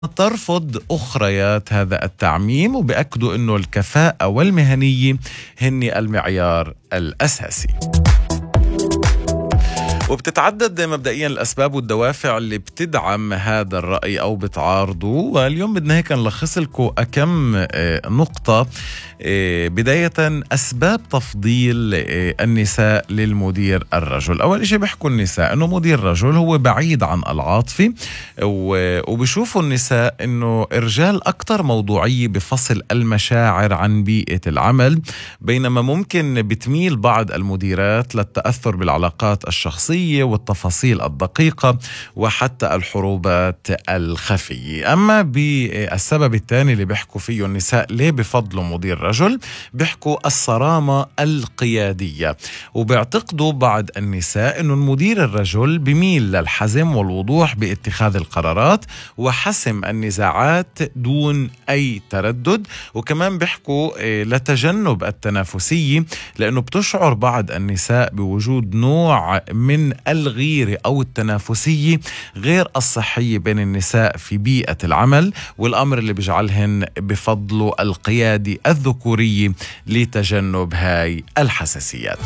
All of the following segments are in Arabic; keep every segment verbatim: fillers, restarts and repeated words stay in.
ترفض أخريات هذا التعميم، وبأكدوا أنه الكفاءة والمهنية هن المعيار الأساسي. وبتتعدد مبدئيا الأسباب والدوافع اللي بتدعم هذا الرأي أو بتعارضه، واليوم بدنا هيك نلخص لكم أكم نقطة. بداية أسباب تفضيل النساء للمدير الرجل. أول شيء بيحكوا النساء أنه مدير رجل هو بعيد عن العاطفة، وبيشوفوا النساء أنه الرجال أكتر موضوعية بفصل المشاعر عن بيئة العمل، بينما ممكن بتميل بعض المديرات للتأثر بالعلاقات الشخصية والتفاصيل الدقيقة وحتى الحروبات الخفية. أما بالسبب الثاني اللي بيحكوا فيه النساء ليه بفضلوا مدير رجل، بيحكوا الصرامة القيادية، وبيعتقدوا بعض النساء أنه المدير الرجل بيميل للحزم والوضوح باتخاذ القرارات وحسم النزاعات دون أي تردد. وكمان بيحكوا لتجنب التنافسية، لأنه بتشعر بعض النساء بوجود نوع من الغيرة أو التنافسية غير الصحية بين النساء في بيئة العمل، والأمر اللي بيجعلهن بفضلوا القيادة الذكورية لتجنب هاي الحساسيات.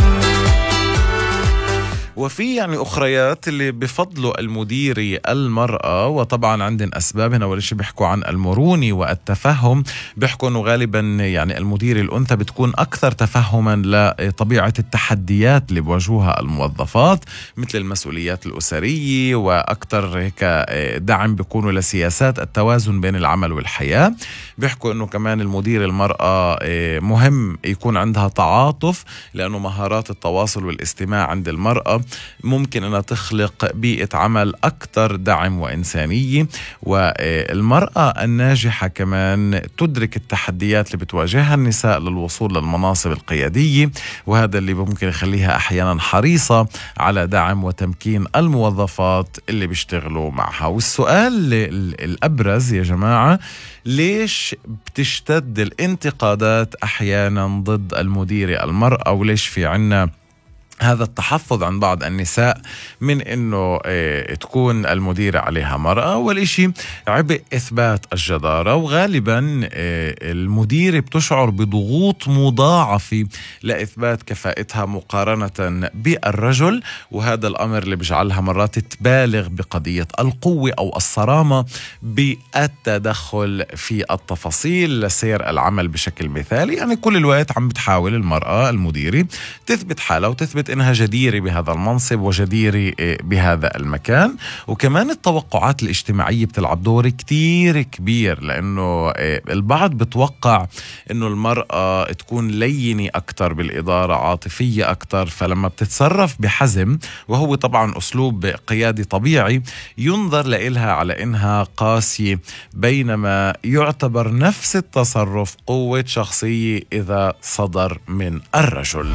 وفي يعني أخريات اللي بفضلوا المديري المرأة، وطبعا عندن أسباب. هنا أول شيء بيحكوا عن المرونة والتفهم، بيحكوا أنه غالبا يعني المدير الأنثى بتكون أكثر تفهما لطبيعة التحديات اللي بواجهها الموظفات مثل المسؤوليات الأسرية، وأكثر هيك دعم بيكونوا لسياسات التوازن بين العمل والحياة. بيحكوا أنه كمان المدير المرأة مهم يكون عندها تعاطف، لأنه مهارات التواصل والاستماع عند المرأة ممكن أنها تخلق بيئة عمل أكثر دعم وإنسانية. والمرأة الناجحة كمان تدرك التحديات اللي بتواجهها النساء للوصول للمناصب القيادية، وهذا اللي ممكن يخليها أحيانا حريصة على دعم وتمكين الموظفات اللي بيشتغلوا معها. والسؤال الأبرز يا جماعة، ليش بتشتد الانتقادات أحيانا ضد المديرة المرأة، وليش في عنا هذا التحفظ عن بعض النساء من أنه إيه تكون المديرة عليها مرأة؟ أول شيء عبء إثبات الجدارة، وغالبا إيه المديرة بتشعر بضغوط مضاعفة لإثبات كفاءتها مقارنة بالرجل، وهذا الأمر اللي بيجعلها مرات تبالغ بقضية القوة أو الصرامة بالتدخل في التفاصيل لسير العمل بشكل مثالي. يعني كل الوقت عم بتحاول المرأة المديرة تثبت حالها وتثبت إنها جديرة بهذا المنصب وجديرة بهذا المكان. وكمان التوقعات الاجتماعية بتلعب دور كتير كبير، لأنه البعض بتوقع إنه المرأة تكون لينة أكتر بالإدارة، عاطفية أكتر، فلما بتتصرف بحزم وهو طبعا أسلوب قيادي طبيعي ينظر لإلها على إنها قاسية، بينما يعتبر نفس التصرف قوة شخصية إذا صدر من الرجل.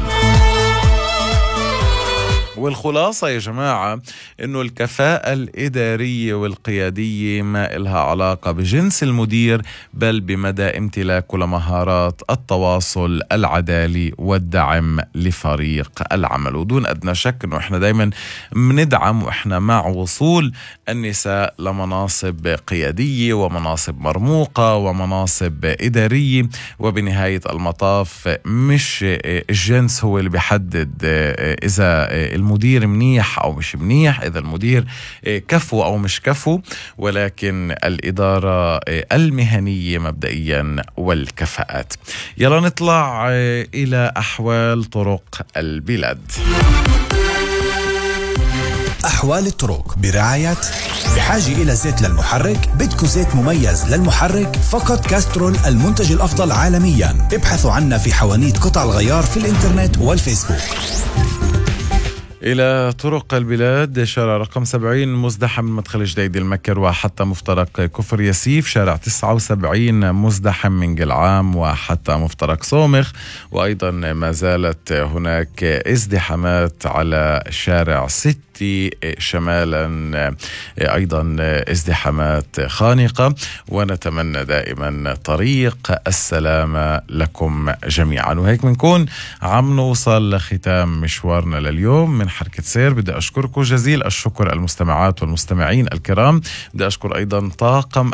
والخلاصة يا جماعة إنه الكفاءة الإدارية والقيادية ما إلها علاقة بجنس المدير، بل بمدى امتلاكه لمهارات التواصل العدالي والدعم لفريق العمل. ودون أدنى شك إنه إحنا دايما مندعم وإحنا مع وصول النساء لمناصب قيادية ومناصب مرموقة ومناصب إدارية، وبنهاية المطاف مش الجنس هو اللي بيحدد إذا المدير منيح أو مش منيح، إذا المدير كفو أو مش كفو، ولكن الإدارة المهنية مبدئيا والكفاءات. يلا نطلع إلى أحوال طرق البلاد. أحوال الطرق برعاية بحاجة إلى زيت للمحرك؟ بدكو زيت مميز للمحرك؟ فقط كاسترول المنتج الأفضل عالميا. ابحثوا عنا في حوانيت قطع الغيار في الإنترنت والفيسبوك. إلى طرق البلاد. شارع رقم سبعين مزدحم من مدخل جديد المكر وحتى مفترق كفر ياسيف. شارع تسعة وسبعين مزدحم من قلعام وحتى مفترق صومخ. وأيضا ما زالت هناك ازدحامات على شارع ستة تأتي شمالا أيضا ازدحامات خانقة، ونتمنى دائما طريق السلامة لكم جميعا. وهيك بنكون عم نوصل لختام مشوارنا لليوم من حركة سير. بدي أشكركم جزيل الشكر المستمعات والمستمعين الكرام. بدي أشكر أيضا طاقم